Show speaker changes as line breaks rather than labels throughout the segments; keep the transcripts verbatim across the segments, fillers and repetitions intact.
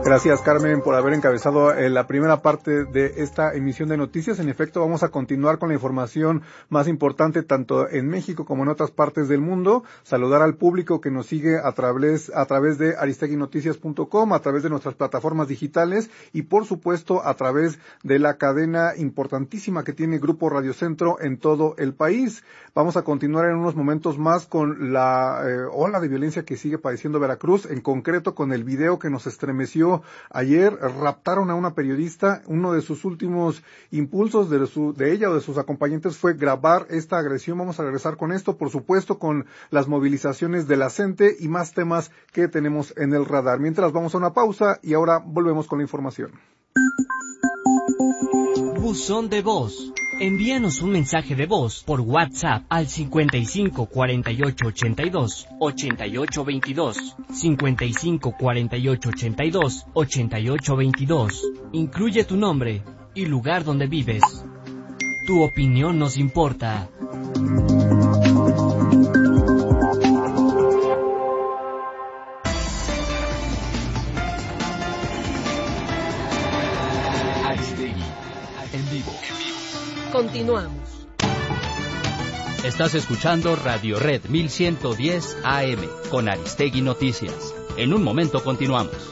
Gracias, Carmen, por haber encabezado eh, la primera parte de esta emisión de noticias. En efecto, vamos a continuar con la información más importante tanto en México como en otras partes del mundo. Saludar al público que nos sigue a través a través de aristeguinoticias punto com, a través de nuestras plataformas digitales y, por supuesto, a través de la cadena importantísima que tiene Grupo Radio Centro en todo el país. Vamos a continuar en unos momentos más con la eh, ola de violencia que sigue padeciendo Veracruz, en concreto con el video que nos estremeció ayer. Raptaron a una periodista. Uno de sus últimos impulsos de, su, de ella o de sus acompañantes fue grabar esta agresión. Vamos a regresar con esto, por supuesto, con las movilizaciones de la CENTE y más temas que tenemos en el radar. Mientras vamos a una pausa y ahora volvemos con la información.
Buzón de voz. Envíanos un mensaje de voz por WhatsApp al cincuenta y cinco cuarenta y ocho ochenta y dos ochenta y ocho veintidós, cincuenta y cinco cuarenta y ocho ochenta y dos ochenta y ocho veintidós. Incluye tu nombre y lugar donde vives. Tu opinión nos importa.
Aristegui, en vivo.
Continuamos.
Estás escuchando Radio Red mil ciento diez A M con Aristegui Noticias. En un momento continuamos.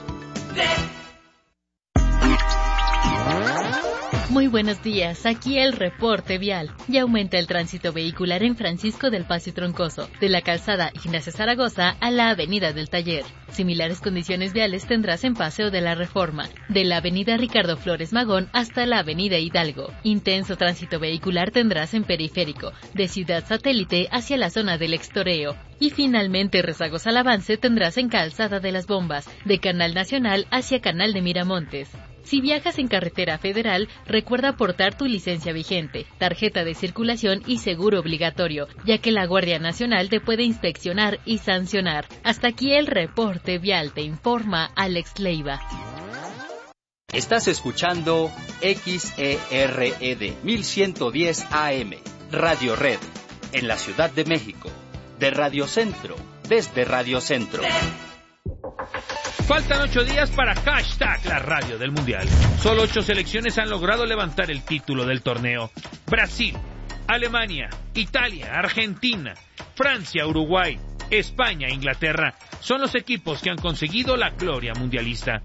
Muy buenos días, aquí el reporte vial. Ya aumenta el tránsito vehicular en Francisco del Paso Troncoso, de la calzada Ignacio Zaragoza a la avenida del Taller. Similares condiciones viales tendrás en Paseo de la Reforma, de la avenida Ricardo Flores Magón hasta la avenida Hidalgo. Intenso tránsito vehicular tendrás en Periférico, de Ciudad Satélite hacia la zona del Extoreo. Y finalmente rezagos al avance tendrás en Calzada de las Bombas, de Canal Nacional hacia Canal de Miramontes. Si viajas en carretera federal, recuerda portar tu licencia vigente, tarjeta de circulación y seguro obligatorio, ya que la Guardia Nacional te puede inspeccionar y sancionar. Hasta aquí el reporte vial, te informa Alex Leiva.
Estás escuchando X E R E D mil ciento diez A M, Radio Red, en la Ciudad de México, de Radio Centro, desde Radio Centro.
Faltan ocho días para hashtag la radio del Mundial. Solo ocho selecciones han logrado levantar el título del torneo. Brasil, Alemania, Italia, Argentina, Francia, Uruguay, España e Inglaterra son los equipos que han conseguido la gloria mundialista.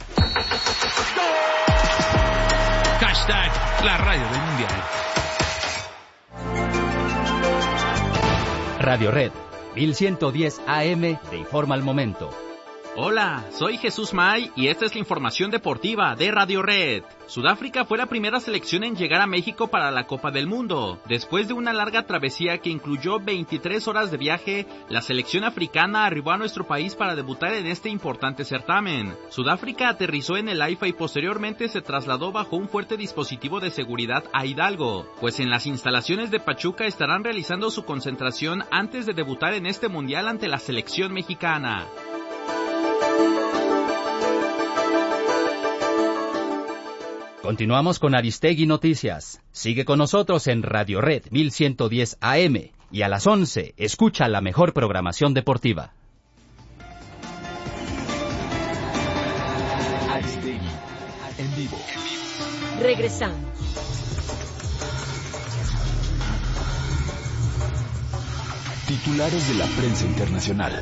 Hashtag la radio del Mundial.
Radio Red mil ciento diez A M te informa al momento.
Hola, soy Jesús May y esta es la información deportiva de Radio Red. Sudáfrica fue la primera selección en llegar a México para la Copa del Mundo. Después de una larga travesía que incluyó veintitrés horas de viaje, la selección africana arribó a nuestro país para debutar en este importante certamen. Sudáfrica aterrizó en el AIFA y posteriormente se trasladó bajo un fuerte dispositivo de seguridad a Hidalgo, pues en las instalaciones de Pachuca estarán realizando su concentración antes de debutar en este mundial ante la selección mexicana.
Continuamos con Aristegui Noticias. Sigue con nosotros en Radio Red mil ciento diez A M y a las once escucha la mejor programación deportiva.
Aristegui, en vivo.
Regresamos.
Titulares de la prensa internacional.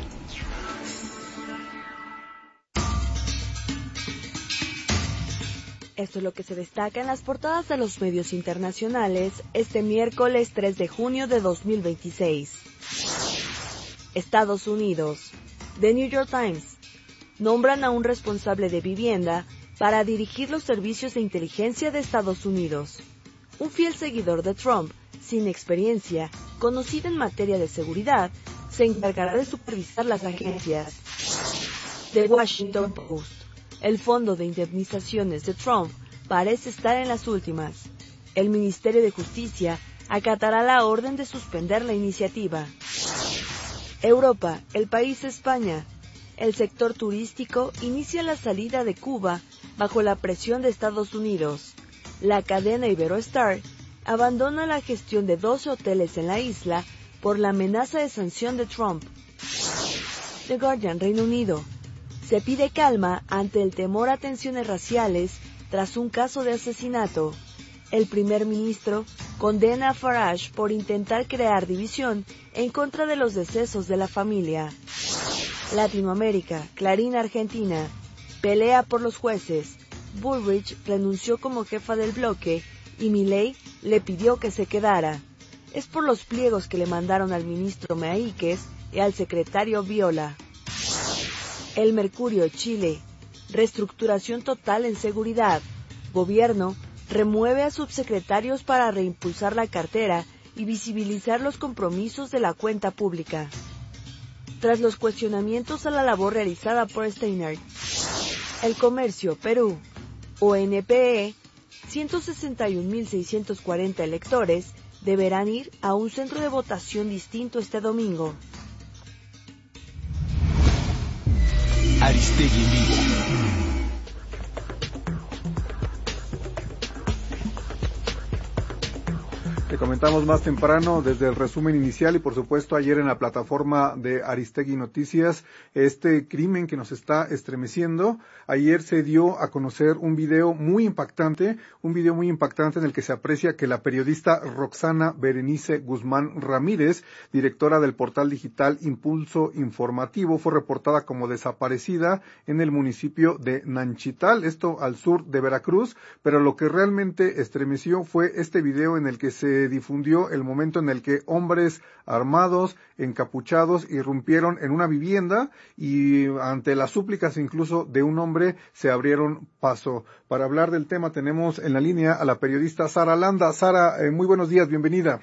Esto es lo que se destaca en las portadas de los medios internacionales este miércoles tres de junio de dos mil veintiséis. Estados Unidos. The New York Times. Nombran a un responsable de vivienda para dirigir los servicios de inteligencia de Estados Unidos. Un fiel seguidor de Trump, sin experiencia, conocido en materia de seguridad, se encargará de supervisar las agencias. The Washington Post. El fondo de indemnizaciones de Trump parece estar en las últimas. El Ministerio de Justicia acatará la orden de suspender la iniciativa. Europa, el país España. El sector turístico inicia la salida de Cuba bajo la presión de Estados Unidos. La cadena Iberostar abandona la gestión de doce hoteles en la isla por la amenaza de sanción de Trump. The Guardian, Reino Unido. Se pide calma ante el temor a tensiones raciales tras un caso de asesinato. El primer ministro condena a Farage por intentar crear división en contra de los decesos de la familia. Latinoamérica, Clarín Argentina, pelea por los jueces. Bullrich renunció como jefa del bloque y Milei le pidió que se quedara. Es por los pliegos que le mandaron al ministro Meíquez y al secretario Viola. El Mercurio, Chile. Reestructuración total en seguridad. Gobierno remueve a subsecretarios para reimpulsar la cartera y visibilizar los compromisos de la cuenta pública. Tras los cuestionamientos a la labor realizada por Steinert. El Comercio, Perú. O N P E, ciento sesenta y un mil seiscientos cuarenta electores deberán ir a un centro de votación distinto este domingo.
Aristegui en vivo.
Te comentamos más temprano desde el resumen inicial y por supuesto ayer en la plataforma de Aristegui Noticias este crimen que nos está estremeciendo. Ayer se dio a conocer un video muy impactante, un video muy impactante en el que se aprecia que la periodista Roxana Berenice Guzmán Ramírez, directora del portal digital Impulso Informativo, fue reportada como desaparecida en el municipio de Nanchital, esto al sur de Veracruz, pero lo que realmente estremeció fue este video en el que se difundió el momento en el que hombres armados, encapuchados, irrumpieron en una vivienda y ante las súplicas incluso de un hombre se abrieron paso. Para hablar del tema tenemos en la línea a la periodista Sara Landa. Sara, eh, muy buenos días, bienvenida.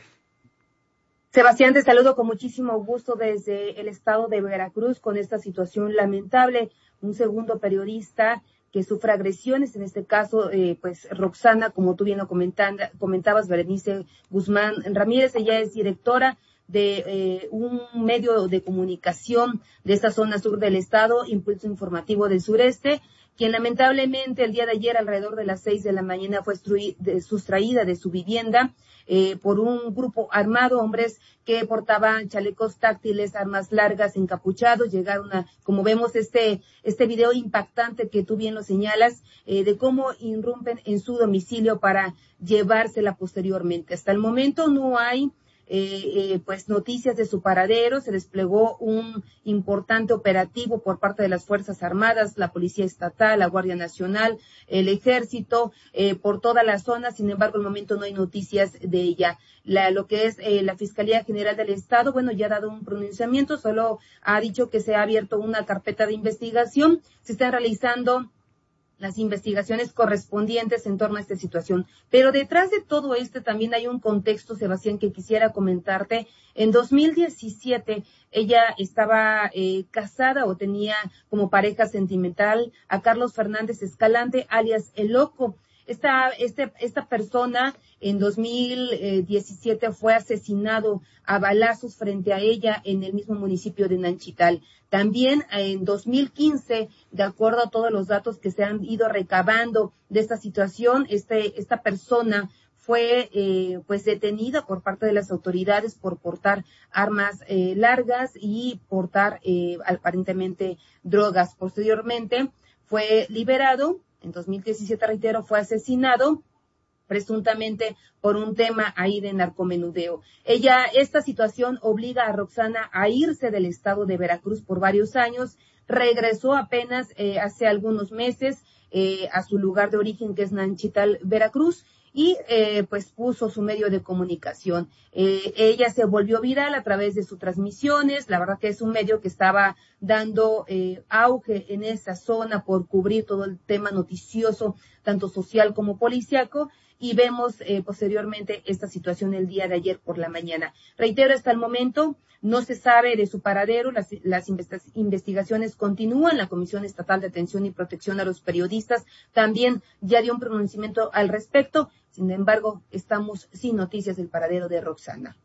Sebastián, te saludo con muchísimo gusto desde el estado de Veracruz con esta situación lamentable. Un segundo periodista que sufre agresiones, en este caso, eh, pues Roxana, como tú bien lo comentabas, Berenice Guzmán Ramírez, ella es directora de eh, un medio de comunicación de esta zona sur del estado, Impulso Informativo del Sureste, quien lamentablemente el día de ayer, alrededor de las seis de la mañana, fue sustraída de su vivienda eh, por un grupo armado, hombres que portaban chalecos táctiles, armas largas, encapuchados. Llegaron a, como vemos este este video impactante que tú bien lo señalas, eh, de cómo irrumpen en su domicilio para llevársela posteriormente. Hasta el momento no hay Eh, eh, pues noticias de su paradero. Se desplegó un importante operativo por parte de las Fuerzas Armadas, la Policía Estatal, la Guardia Nacional, el Ejército, eh, por toda la zona. Sin embargo, al momento no hay noticias de ella. La, lo que es eh, la Fiscalía General del Estado, bueno, ya ha dado un pronunciamiento, solo ha dicho que se ha abierto una carpeta de investigación. Se están realizando las investigaciones correspondientes en torno a esta situación. Pero detrás de todo esto también hay un contexto, Sebastián, que quisiera comentarte. En dos mil diecisiete ella estaba eh, casada o tenía como pareja sentimental a Carlos Fernández Escalante, alias El Loco. Esta, este, esta persona en dos mil diecisiete fue asesinado a balazos frente a ella en el mismo municipio de Nanchital. También en dos mil quince, de acuerdo a todos los datos que se han ido recabando de esta situación, este, esta persona fue eh, pues detenida por parte de las autoridades por portar armas eh, largas y portar eh, aparentemente drogas. Posteriormente fue liberado. En dos mil diecisiete, reitero, fue asesinado presuntamente por un tema ahí de narcomenudeo. Ella, esta situación obliga a Roxana a irse del estado de Veracruz por varios años. Regresó apenas eh, hace algunos meses eh, a su lugar de origen, que es Nanchital, Veracruz, y eh, pues puso su medio de comunicación. Eh, ella se volvió viral a través de sus transmisiones. La verdad que es un medio que estaba dando eh, auge en esa zona por cubrir todo el tema noticioso, tanto social como policíaco, y vemos eh, posteriormente esta situación el día de ayer por la mañana. Reitero, hasta el momento no se sabe de su paradero, las, las investigaciones continúan. La Comisión Estatal de Atención y Protección a los Periodistas también ya dio un pronunciamiento al respecto. Sin embargo, estamos sin noticias del paradero de Roxana.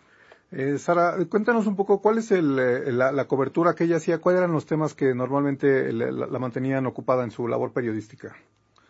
Eh, Sara, cuéntanos un poco cuál es el, la, la cobertura que ella hacía, cuáles eran los temas que normalmente la, la mantenían ocupada en su labor periodística.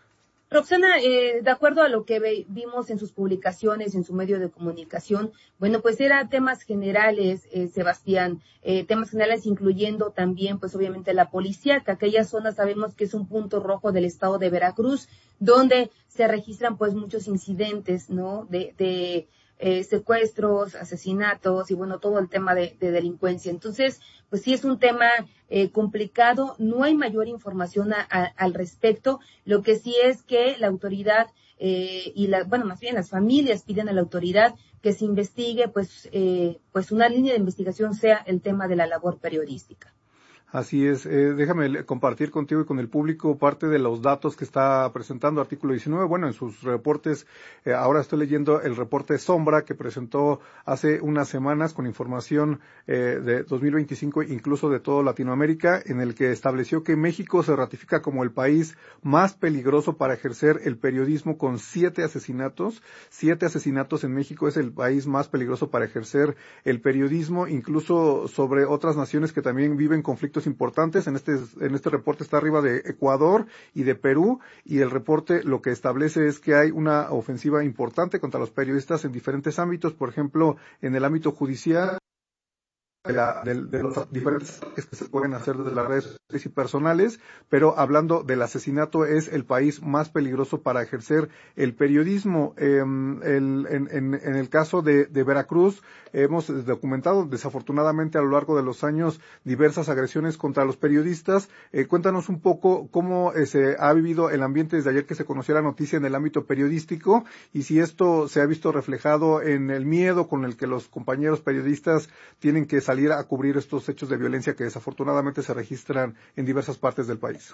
Roxana, eh, de acuerdo a lo que ve, vimos en sus publicaciones, en su medio de comunicación, bueno, pues eran temas generales, eh, Sebastián, eh, temas generales incluyendo también, pues obviamente la policía, que aquella zona sabemos que es un punto rojo del estado de Veracruz, donde se registran pues muchos incidentes, ¿no?, de, de eh, secuestros, asesinatos y bueno, todo el tema de, de delincuencia. Entonces, pues sí es un tema eh, complicado, no hay mayor información a, a, al respecto. Lo que sí es que la autoridad eh, y la, bueno, más bien las familias piden a la autoridad que se investigue, pues, eh, pues una línea de investigación sea el tema de la labor periodística.
Así es, eh, déjame compartir contigo y con el público parte de los datos que está presentando Artículo diecinueve. Bueno, en sus reportes, eh, ahora estoy leyendo el reporte Sombra que presentó hace unas semanas con información eh, de dos mil veinticinco, incluso de toda Latinoamérica, en el que estableció que México se ratifica como el país más peligroso para ejercer el periodismo con siete asesinatos. Siete asesinatos en México, es el país más peligroso para ejercer el periodismo, incluso sobre otras naciones que también viven conflictos importantes. En este, en este reporte está arriba de Ecuador y de Perú, y el reporte lo que establece es que hay una ofensiva importante contra los periodistas en diferentes ámbitos, por ejemplo, en el ámbito judicial, de, la, de, de los diferentes ataques que se pueden hacer desde las redes sociales y personales, pero hablando del asesinato, es el país más peligroso para ejercer el periodismo. Eh, el, en, en, en el caso de, de Veracruz, hemos documentado desafortunadamente a lo largo de los años diversas agresiones contra los periodistas. Eh, cuéntanos un poco cómo eh, se ha vivido el ambiente desde ayer que se conoció la noticia en el ámbito periodístico, y si esto se ha visto reflejado en el miedo con el que los compañeros periodistas tienen que salir a cubrir estos hechos de violencia que desafortunadamente se registran en diversas partes del país.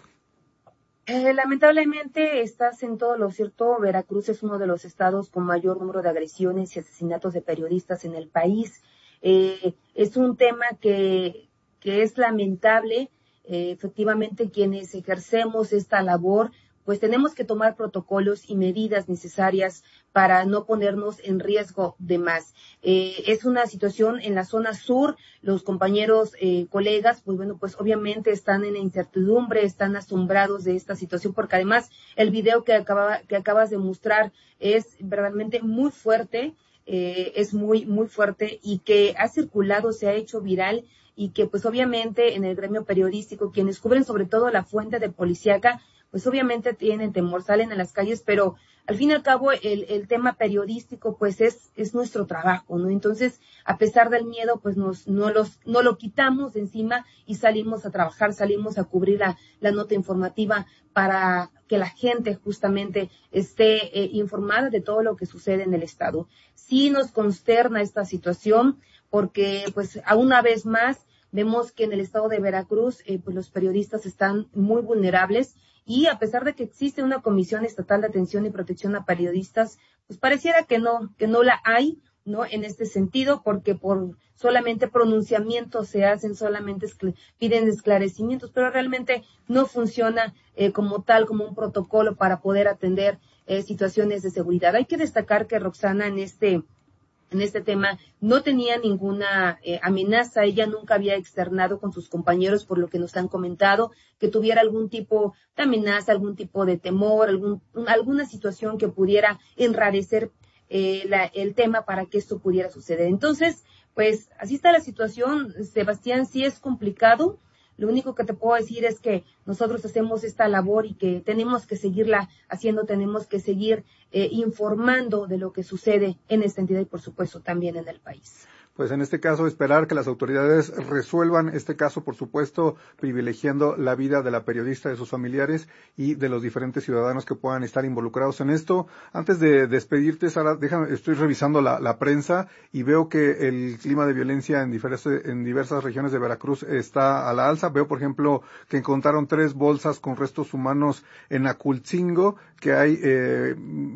Eh, lamentablemente estás en todo lo cierto. Veracruz es uno de los estados con mayor número de agresiones y asesinatos de periodistas en el país. Eh, es un tema que, que es lamentable. Eh, efectivamente, quienes ejercemos esta labor, pues tenemos que tomar protocolos y medidas necesarias para no ponernos en riesgo de más. Eh, es una situación en la zona sur, los compañeros, eh, colegas, pues bueno, pues obviamente están en incertidumbre, están asombrados de esta situación, porque además el video que, acaba, que acabas de mostrar es verdaderamente muy fuerte, eh, es muy, muy fuerte, y que ha circulado, se ha hecho viral, y que pues obviamente en el gremio periodístico, quienes cubren sobre todo la fuente de policíaca, pues obviamente tienen temor, salen a las calles, pero al fin y al cabo el, el tema periodístico pues es, es nuestro trabajo, ¿no? Entonces, a pesar del miedo, pues nos, no los, no lo quitamos de encima y salimos a trabajar, salimos a cubrir la, la nota informativa para que la gente justamente esté eh, informada de todo lo que sucede en el estado. Sí nos consterna esta situación porque pues a una vez más vemos que en el estado de Veracruz eh, pues los periodistas están muy vulnerables. Y a pesar de que existe una Comisión Estatal de Atención y Protección a Periodistas, pues pareciera que no, que no la hay, ¿no? En este sentido, porque por solamente pronunciamientos se hacen, solamente escl- piden esclarecimientos, pero realmente no funciona eh, como tal, como un protocolo para poder atender eh, situaciones de seguridad. Hay que destacar que Roxana en este en este tema no tenía ninguna eh, amenaza, ella nunca había externado con sus compañeros, por lo que nos han comentado, que tuviera algún tipo de amenaza, algún tipo de temor, algún, alguna situación que pudiera enrarecer eh, la, el tema para que esto pudiera suceder. Entonces, pues así está la situación, Sebastián, sí es complicado. Lo único que te puedo decir es que nosotros hacemos esta labor y que tenemos que seguirla haciendo, tenemos que seguir eh, informando de lo que sucede en esta entidad y por supuesto también en el país.
Pues en este caso esperar que las autoridades resuelvan este caso, por supuesto, privilegiando la vida de la periodista, de sus familiares y de los diferentes ciudadanos que puedan estar involucrados en esto. Antes de despedirte, Sara, déjame, estoy revisando la, la prensa y veo que el clima de violencia en diversas, en diversas regiones de Veracruz está a la alza. Veo, por ejemplo, que encontraron tres bolsas con restos humanos en Acultzingo, que hay, eh,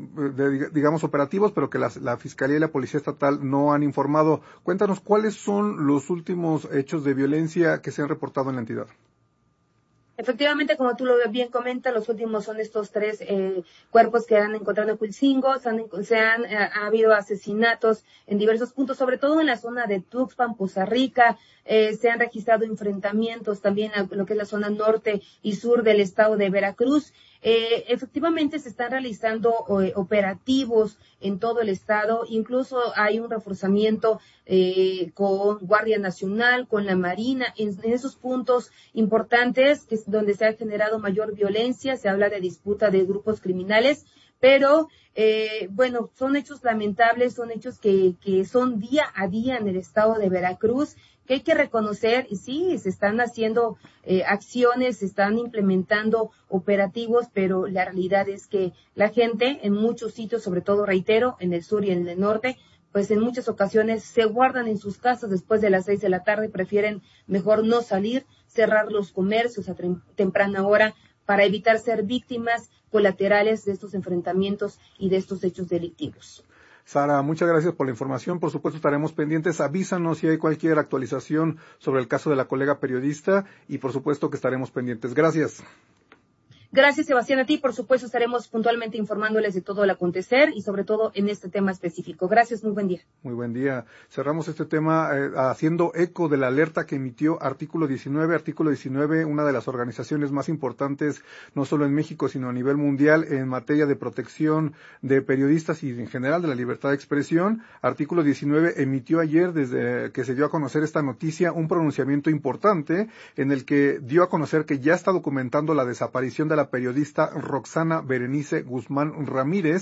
de, digamos, operativos, pero que la, la Fiscalía y la Policía Estatal no han informado. Cuéntanos, ¿cuáles son los últimos hechos de violencia que se han reportado en la entidad?
Efectivamente, como tú lo bien comentas, los últimos son estos tres eh, cuerpos que han encontrado en Acultzingo. Se han, se han eh, ha habido asesinatos en diversos puntos, sobre todo en la zona de Tuxpan, Poza Rica. Eh, se han registrado enfrentamientos también a lo que es la zona norte y sur del estado de Veracruz. Eh, efectivamente se están realizando eh, operativos en todo el estado, incluso hay un reforzamiento eh, con Guardia Nacional, con la Marina, en, en esos puntos importantes que es donde se ha generado mayor violencia, se habla de disputa de grupos criminales, pero eh, bueno, son hechos lamentables, son hechos que, que son día a día en el estado de Veracruz, que hay que reconocer, y sí, se están haciendo eh, acciones, se están implementando operativos, pero la realidad es que la gente en muchos sitios, sobre todo, reitero, en el sur y en el norte, pues en muchas ocasiones se guardan en sus casas después de las seis de la tarde, prefieren mejor no salir, cerrar los comercios a temprana hora para evitar ser víctimas colaterales de estos enfrentamientos y de estos hechos delictivos.
Sara, muchas gracias por la información. Por supuesto, estaremos pendientes. Avísanos si hay cualquier actualización sobre el caso de la colega periodista y por supuesto que estaremos pendientes. Gracias.
Gracias, Sebastián, a ti. Por supuesto, estaremos puntualmente informándoles de todo el acontecer y sobre todo en este tema específico. Gracias, muy buen día.
Muy buen día. Cerramos este tema eh, haciendo eco de la alerta que emitió Artículo diecinueve. Artículo diecinueve, una de las organizaciones más importantes, no solo en México, sino a nivel mundial, en materia de protección de periodistas y en general de la libertad de expresión. Artículo diecinueve emitió ayer, desde que se dio a conocer esta noticia, un pronunciamiento importante en el que dio a conocer que ya está documentando la desaparición de la la periodista Roxana Berenice Guzmán Ramírez,